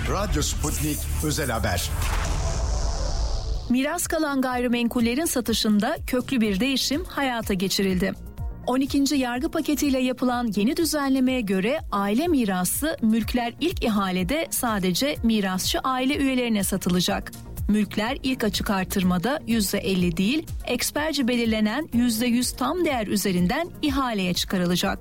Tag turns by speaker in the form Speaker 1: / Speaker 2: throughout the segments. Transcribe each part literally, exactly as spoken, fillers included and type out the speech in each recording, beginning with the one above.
Speaker 1: Radyo Sputnik Özel Haber.
Speaker 2: Miras kalan gayrimenkullerin satışında köklü bir değişim hayata geçirildi. on ikinci yargı paketiyle yapılan yeni düzenlemeye göre aile mirası mülkler ilk ihalede sadece mirasçı aile üyelerine satılacak. Mülkler ilk açık artırmada yüzde elli değil, eksperce belirlenen yüzde yüz tam değer üzerinden ihaleye çıkarılacak.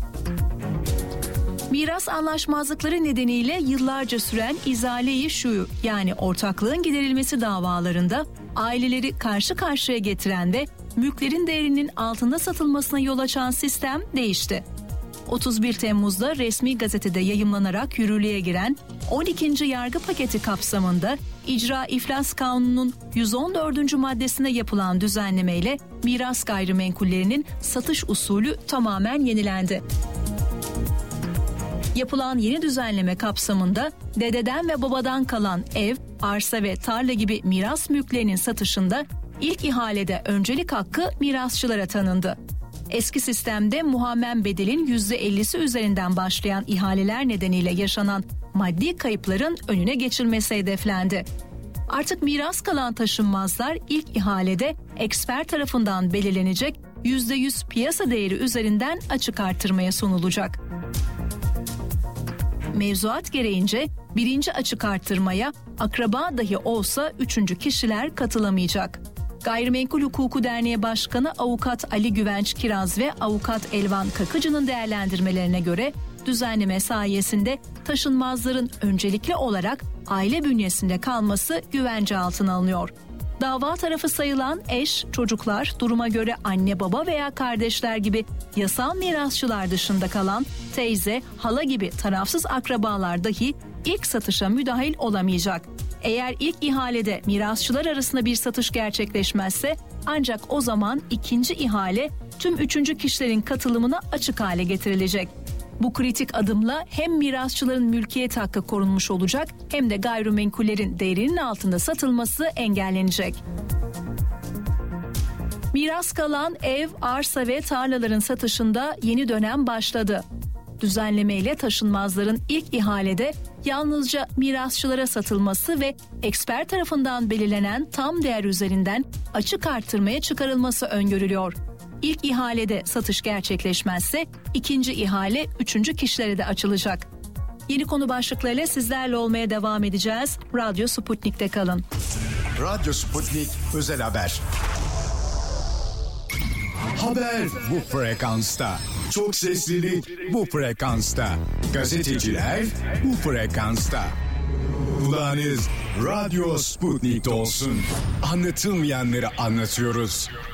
Speaker 2: Miras anlaşmazlıkları nedeniyle yıllarca süren izale-i şuyu yani ortaklığın giderilmesi davalarında aileleri karşı karşıya getiren ve mülklerin değerinin altında satılmasına yol açan sistem değişti. otuz bir Temmuz'da resmi gazetede yayımlanarak yürürlüğe giren on ikinci yargı paketi kapsamında İcra İflas Kanunu'nun yüz on dördüncü maddesine yapılan düzenlemeyle miras gayrimenkullerinin satış usulü tamamen yenilendi. Yapılan yeni düzenleme kapsamında dededen ve babadan kalan ev, arsa ve tarla gibi miras mülklerinin satışında ilk ihalede öncelik hakkı mirasçılara tanındı. Eski sistemde muhammen bedelin yüzde ellisi üzerinden başlayan ihaleler nedeniyle yaşanan maddi kayıpların önüne geçilmesi hedeflendi. Artık miras kalan taşınmazlar ilk ihalede eksper tarafından belirlenecek yüzde yüz piyasa değeri üzerinden açık artırmaya sunulacak. Mevzuat gereğince birinci açık artırmaya akraba dahi olsa üçüncü kişiler katılamayacak. Gayrimenkul Hukuku Derneği Başkanı Avukat Ali Güvenç Kiraz ve Avukat Elvan Kakıcı'nın değerlendirmelerine göre düzenleme sayesinde taşınmazların öncelikli olarak aile bünyesinde kalması güvence altına alınıyor. Dava tarafı sayılan eş, çocuklar, duruma göre anne baba veya kardeşler gibi yasal mirasçılar dışında kalan teyze, hala gibi tarafsız akrabalar dahi ilk satışa müdahil olamayacak. Eğer ilk ihalede mirasçılar arasında bir satış gerçekleşmezse ancak o zaman ikinci ihale tüm üçüncü kişilerin katılımına açık hale getirilecek. Bu kritik adımla hem mirasçıların mülkiyet hakkı korunmuş olacak hem de gayrimenkullerin değerinin altında satılması engellenecek. Miras kalan ev, arsa ve tarlaların satışında yeni dönem başladı. Düzenlemeyle taşınmazların ilk ihalede yalnızca mirasçılara satılması ve eksper tarafından belirlenen tam değer üzerinden açık artırmaya çıkarılması öngörülüyor. İlk ihalede satış gerçekleşmezse ikinci ihale üçüncü kişilere de açılacak. Yeni konu başlıklarıyla sizlerle olmaya devam edeceğiz. Radyo Sputnik'te kalın.
Speaker 1: Radyo Sputnik Özel Haber. Haber bu frekansta. Çok seslilik bu frekansta. Gazeteciler bu frekansta. Kulağınız Radyo Sputnik'te olsun. Anlatılmayanları anlatıyoruz.